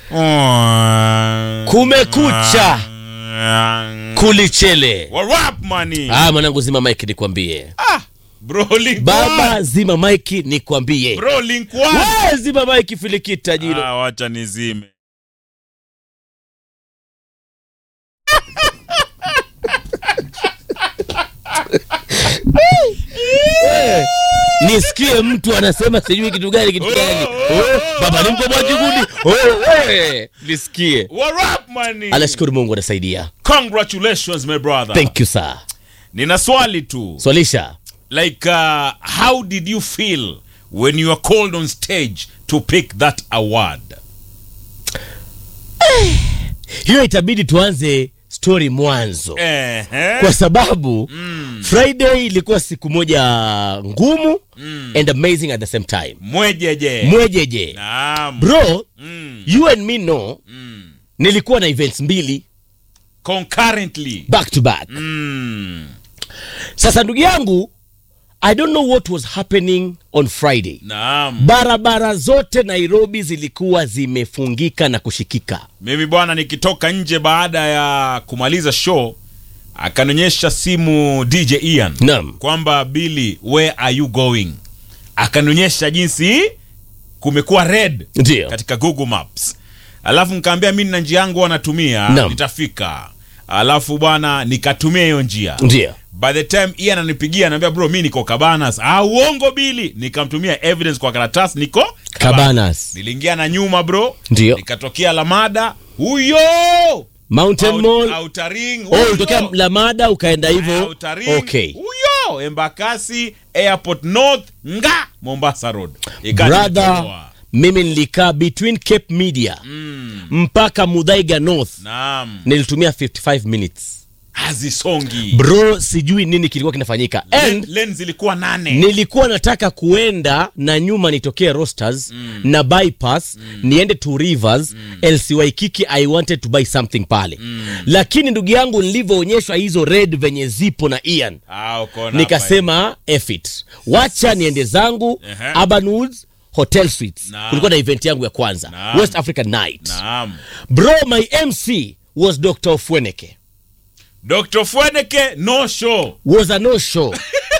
Kumekucha kulichele. What up money? Mwanangu zima mic nikwambie. Bro link Baba one. zima mic nikwambie. Bro link one. Wewe zima mic filikita jilo. Wacha nizime. Nisikie mtu anasema sijui kitu gani. Baba ni mko mwajigudi. Nisikie. What up money? Alashukuru Mungu anasaidia. Congratulations my brother. Thank you sir. Nina swali tu. Swalisha. Like how did you feel when you were called on stage to pick that award? Hiyo itabidi tuanze story mwanzo. Kwa sababu Friday ilikuwa siku moja ngumu and amazing at the same time. Mwejeje. Naam. Bro, you and me know nilikuwa na events mbili concurrently, back to back. Sasa ndugu yangu, I don't know what was happening on Friday. Naam. Barabara zote Nairobi zilikuwa zimefungika na kushikika. Mimi bwana nikitoka nje baada ya kumaliza show, akanionyesha simu DJ Ian. Naam. Kwamba Billy, where are you going? Akanionyesha jinsi kumekuwa red. Ndiyo. Katika Google Maps. Alafu nikamwambia mimi na njia yangu wanattumia, nitafika. Alafu bwana nikatumia hiyo njia. Ndiyo. By the time Ian ananipigia ananiambia bro mimi niko Cabanas. Uongo Billy. Nikamtumia evidence kwa karatasi niko Cabanas. Niliingia na nyuma bro. Ndiyo. Nikatokea Lamada. Huyo Mountain Mall. Outer Ring. Ulitokea Lamada ukaenda hivyo. Okay. Huyo Embakasi Airport North Mombasa Road. Brother, mimi nilikaa between Cape Media mpaka Muthaiga North. Naam. Nilitumia 55 minutes. Hazisongi. Bro, sijui nini kilikuwa kinafanyika. And lens ilikuwa 8. Nilikuwa nataka kuenda na nyuma nitokea Rosters na bypass niende to Rivers LCY Kiki. I wanted to buy something pale. Lakini ndugu yangu nilivyoonyeshwa hizo red venye zipo na Ian, nikasema F it. Wacha niende zangu Urban Woods Hotel Suites. Kulikuwa na event yangu ya kwanza, West African Night. Bro, my MC was Dr. Fweneke. Dr. Fweneke no show. Was a no show.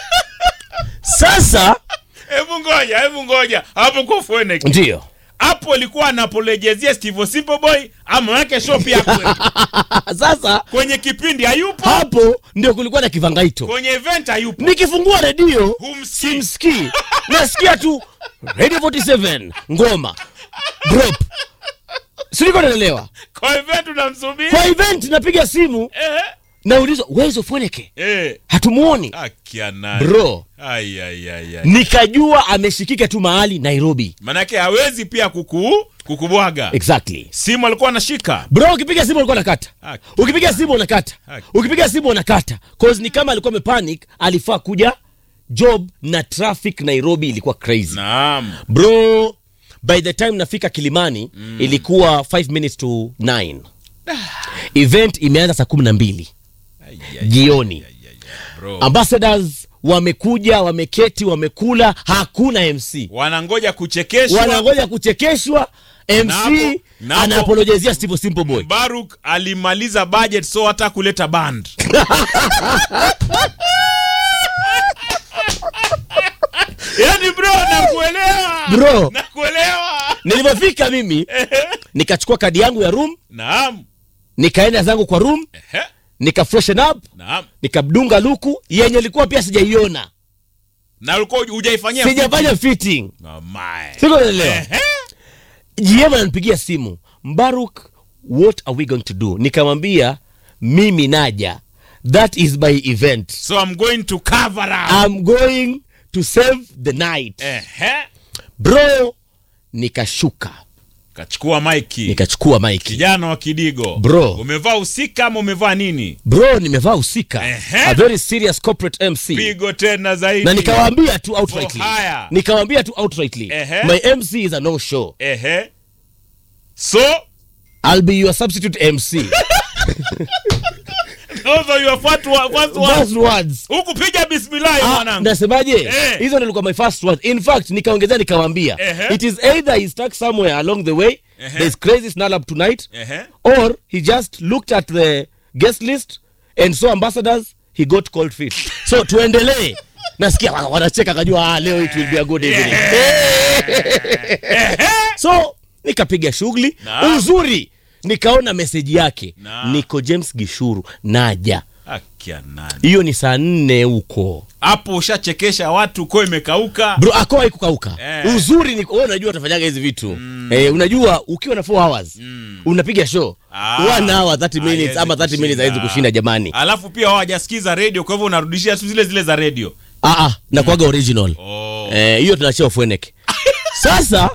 Sasa Hebu ngoja. Hapo kwa Fweneke. Ndiyo. Hapo alikuwa anapolejezea Steve Simple Boy ama yake show pia kwetu. Sasa kwenye kipindi hayupo. Hapo ndio kulikuwa na kivangaito. Kwenye event hayupo. Nikifungua radio simsikii. Nasikia tu Radio 47 ngoma drop. Siko naelewa. Kwa event unamsubiri. Kwa event napiga simu. Nauliza where's Fweneke? Hatumuoni. Bro. Nikajua ameshikika tu mahali Nairobi. Manake hawezi pia kukubwaga. Exactly. Simu alikuwa anashika. Bro, ukipiga simu alikuwa anakata. Ukipiga simu unakata. Ukipiga simu unakata. Cause ni kama alikuwa amepanic, alifaa kuja job na traffic Nairobi ilikuwa crazy. Naam. Bro, by the time nafika Kilimani ilikuwa 5 minutes to 9. Event imeanza saa 12 jioni. Ambassadors wamekuja, wameketi, wamekula, hakuna MC. Wanangoja kuchekeshwa. MC anapolojezea Steve Simple Boy. Baruk alimaliza budget so hata kuleta band. Yani bro, nakuelewa. Nilipofika mimi nikachukua kadi yangu ya room. Naam. Nikaenda zangu kwa room. Nika freshen up. Naam. Nikabdunga luku yenye ilikuwa pia sijaiona. Na ulikuwa hujaifanyia fitting. Sijafanya fitting. My. Siko naelewa. GM ananipigia simu. Mbaruk, what are we going to do? Nikamwambia mimi naja. That is my event. So I'm going to cover up. I'm going to save the night. Bro, nikashuka. Nikachukua maiki. Kijana wa Kidigo. Bro. Umevaa usika ama umevaa nini? Bro, nimevaa usika. A very serious corporate MC. Pigo tena zaidi. Na nikawaambia tu outrightly. My MC is a no show. So, I'll be your substitute MC. Those are your first words. Hukupiga bismillah mwanangu. Nasemaje? Hizo ndio my first words. In fact, nikaongezea nikamwambia it is either he stuck somewhere along the way there's crazy snarl up tonight, or he just looked at the guest list and saw ambassadors, he got cold feet. So tuendelee. Nasikia wanacheka kajua leo it will be a good evening. So nikapiga shughuli. Uzuri nikaona message yake. Niko James Gishuru naja. Akia nani. Hiyo ni saa 4 huko. Hapo ushachekesha watu kwa imekauka. Bro, ako haikukauka. Uzuri ni wewe unajua utafanyaga hizi vitu. Unajua ukiwa na 4 hours unapiga show 1 hour 30 minutes ama 30 minutes haiwezi kushinda jamani. Alafu pia hawajasikiza radio kwa hivyo unarudishia tu zile za radio. Na kuaga original. Hiyo tunachia Ofweneke. Sasa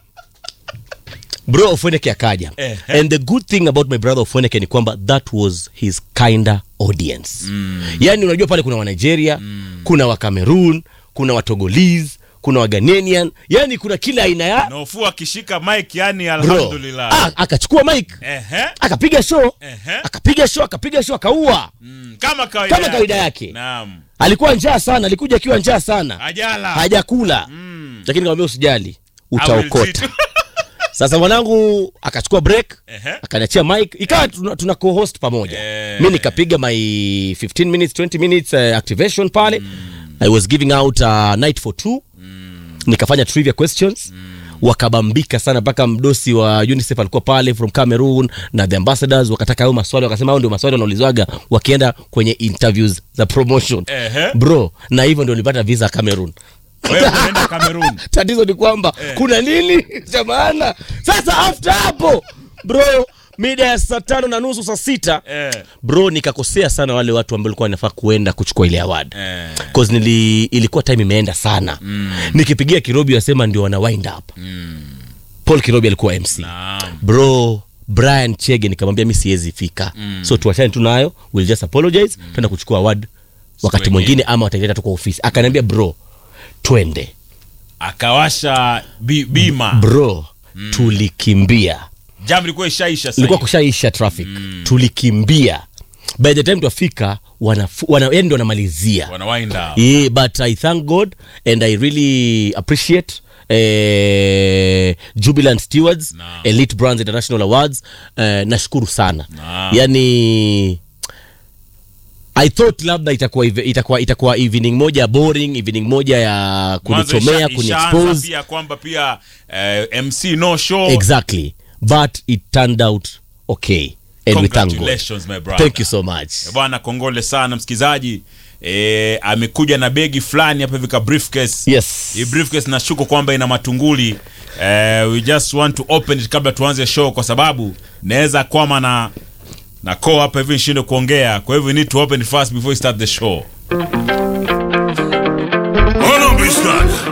bro Ofweneke akaja. And the good thing about my brother Ofweneke ni kwamba that was his kinda audience. Yani unajua pale kuna wa Nigeria, kuna wa Cameroon, kuna wa Togolese, kuna wa Ghanaian, yani kuna kila aina ya Nofu akishika mic yani alhamdulillah. Akachukua mic. Akapiga show. Akapiga show akaua. Kama kawaida yake. Naam. Alikuwa njaa sana, alikuja akiwa njaa sana. Hajakula. Lakini nikamwambia usijali, utaokota. Sasa mwanangu akachukua break, akaniachia mic, ikawa tuna co-host pamoja. Mimi nikapiga my 15 minutes 20 minutes activation pale. I was giving out night for 2. Nikafanya trivia questions. Wakabambika sana mpaka mdosi wa UNICEF alikuwa pale from Cameroon na the ambassadors wakataka hayo maswali, wakasema hao ndio maswali wanaulizwaga wakienda kwenye interviews za promotion. Bro, na hivyo ndio nilipata visa Cameroon. Wewe unaenda Cameroon. Tatizo ni kwamba kuna nini cha maana. Sasa after hapo bro, mida ya saa 5:30 saa 6 bro nikakosea sana wale watu ambao walikuwa wanafaa kuenda kuchukua ile award. Cause ilikuwa time imeenda sana. Nikipigia Kirobi wasema ndio wana wind up. Paul Kirobi alikuwa MC. Bro Brian Chege nikamwambia mimi siwezi fika. So tuachane tu nayo, we'll just apologize, twenda kuchukua award wakati mwingine ama wataileta tu kwa ofisi. Akaniambia bro twende. Akawasha bima. Bro tulikimbia. Jam ilikuwa ishaisha sasa. Ilikuwa kushaisha traffic. Tulikimbia. By the time tuafika ndio wanamalizia. Wana wind up. But I thank God and I really appreciate Jubilant Stewards, Elite Brands International Awards. Nashukuru sana. Yani I thought labda itakuwa evening moja boring, evening moja ya kunichomea, kuniexpose. Pia kwamba pia MC no show. Exactly. But it turned out okay. And we thank God. Congratulations my brother. Thank you so much. Bwana kongole sana msikizaji. Amekuja na begi fulani hapa hivi ka briefcase. Yes. Hii briefcase nashuku kwamba ina matunguli. We just want to open it kabla tuanze show kwa sababu naweza kwama na call hapa hivi nishinde kuongea. Kwa hivyo we need to open it first before we start the show.